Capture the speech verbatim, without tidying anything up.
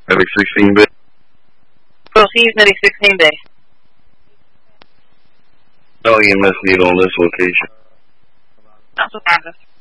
Medic sixteen bay. Proceed, Medic sixteen bay. No E M S need on this location. Council Kansas.